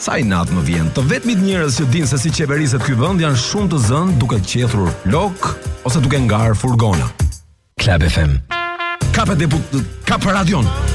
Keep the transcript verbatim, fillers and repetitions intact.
Sa i natë më vjen. Të vetmit njerëz që dinë se si qeveriset ky vend janë shumë të zënë duke qethur lok ose duke ngarë furgona. Club F M. Kapë deput, kapë radion.